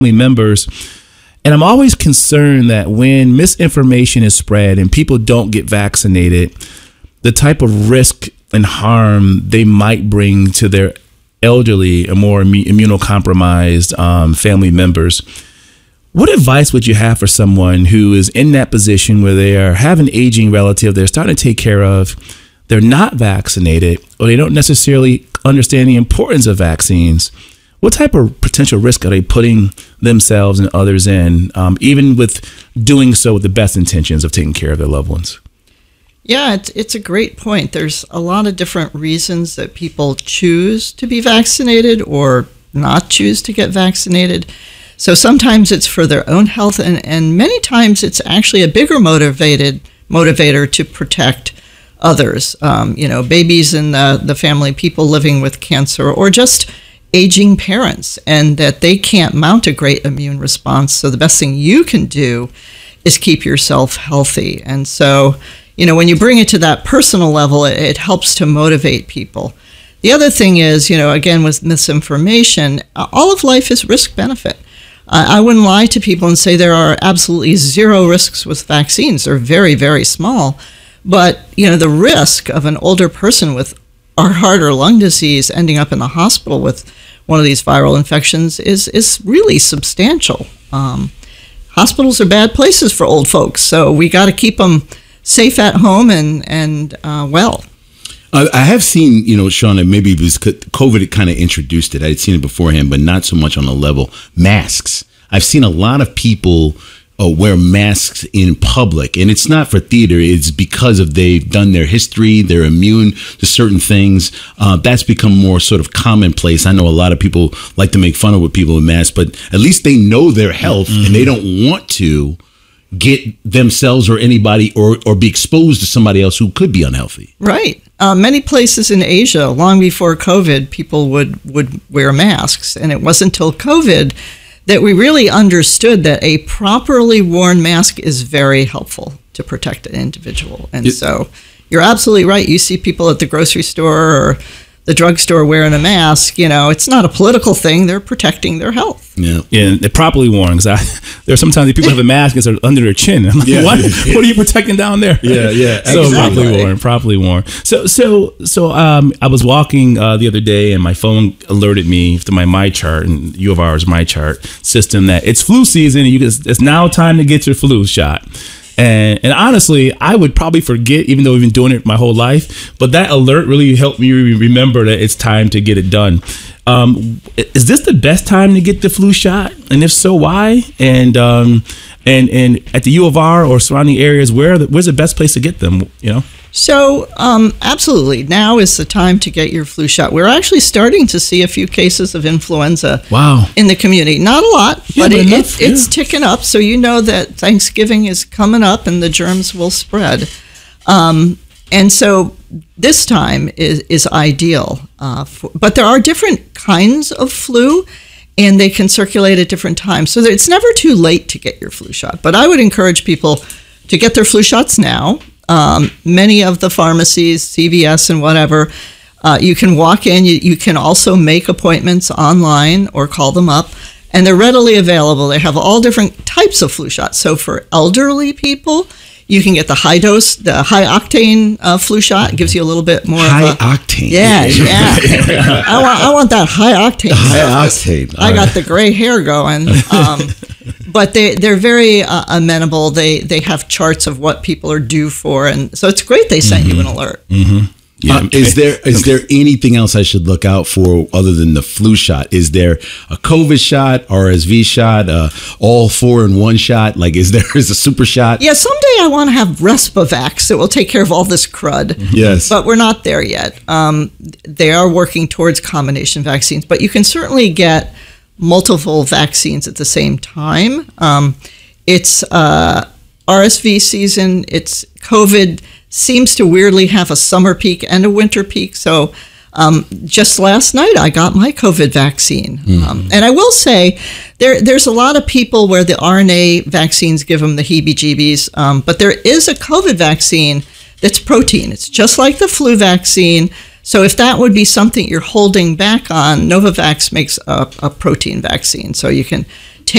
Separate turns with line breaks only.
members. And I'm always concerned that when misinformation is spread and people don't get vaccinated, the type of risk and harm they might bring to their elderly or more immunocompromised family members. What advice would you have for someone who is in that position where they have an aging relative they're starting to take care of, they're not vaccinated, or they don't necessarily understand the importance of vaccines? What type of potential risk are they putting themselves and others in, even with doing so with the best intentions of taking care of their loved ones?
Yeah, it's a great point. There's a lot of different reasons that people choose to be vaccinated or not choose to get vaccinated. So sometimes it's for their own health, and many times it's actually a bigger motivator to protect others. Babies in the family, people living with cancer, or just aging parents, and that they can't mount a great immune response. So the best thing you can do is keep yourself healthy. And so, when you bring it to that personal level, it helps to motivate people. The other thing is, again, with misinformation, all of life is risk-benefit. I wouldn't lie to people and say there are absolutely zero risks with vaccines. They're very, very small. But, the risk of an older person with heart or lung disease ending up in the hospital with one of these viral infections is really substantial. Hospitals are bad places for old folks, so we got to keep them safe at home and well.
I have seen, Sean, and maybe it was COVID kind of introduced it. I had seen it beforehand, but not so much on the level. Masks. I've seen a lot of people wear masks in public, and it's not for theater. It's because they've done their history. They're immune to certain things. That's become more sort of commonplace. I know a lot of people like to make fun of people with masks, but at least they know their health, and they don't want to get themselves or anybody or be exposed to somebody else who could be unhealthy.
Right. Many places in Asia, long before COVID, people would wear masks. And it wasn't until COVID that we really understood that a properly worn mask is very helpful to protect an individual. And so you're absolutely right. You see people at the grocery store or the drugstore wearing a mask, it's not a political thing. They're protecting their health.
Yeah, they're properly worn. Because there are sometimes people have a mask and it's under their chin. I'm like, what are you protecting down there?
Yeah.
So exactly. properly worn. So I was walking the other day, and my phone alerted me to my MyChart, and U of R's MyChart system, that it's flu season. And it's now time to get your flu shot. And honestly, I would probably forget, even though we've been doing it my whole life. But that alert really helped me remember that it's time to get it done. Is this the best time to get the flu shot? And if so, why? And at the U of R or surrounding areas, where's the best place to get them?
So absolutely, now is the time to get your flu shot. We're actually starting to see a few cases of influenza in the community. Not a lot, but it's ticking up. So that Thanksgiving is coming up and the germs will spread. And so this time is ideal. But there are different kinds of flu, and they can circulate at different times. So it's never too late to get your flu shot. But I would encourage people to get their flu shots now. Many of the pharmacies, CVS and whatever, you can walk in. You can also make appointments online or call them up, and they're readily available. They have all different types of flu shots. So for elderly people, you can get the high dose, the high octane flu shot. It gives you a little bit more
octane.
Yeah. I want that high octane.
High octane.
I got the gray hair going. But they're very amenable. They have charts of what people are due for, and so it's great they sent you an alert.
Mm-hmm. Yeah.
Is there anything else I should look out for other than the flu shot? Is there a COVID shot, RSV shot, all 4 in 1 shot? Like, is a super shot?
Yeah, someday I want to have Respavax that will take care of all this crud.
Yes.
But we're not there yet. They are working towards combination vaccines, but you can certainly get multiple vaccines at the same time. It's RSV season. It's COVID seems to weirdly have a summer peak and a winter peak. So just last night, I got my COVID vaccine. And I will say there's a lot of people where the RNA vaccines give them the heebie-jeebies. But there is a COVID vaccine that's protein. It's just like the flu vaccine. So if that would be something you're holding back on, Novavax makes a protein vaccine. So you can